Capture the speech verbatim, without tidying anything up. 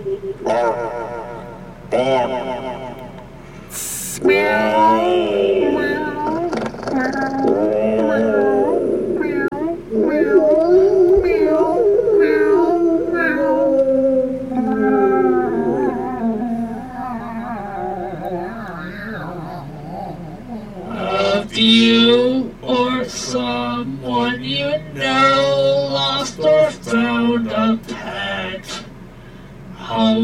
No. Damn. If you or someone you know lost or found a pet, how